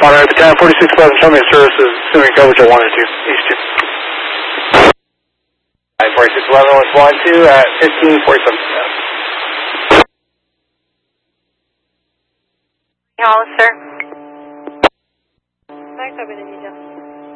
Monterey Battalion 4611, show me your services, assuming coverage at 1 and 2, East 2. 4611 was 1 2 at 1547. Hollister.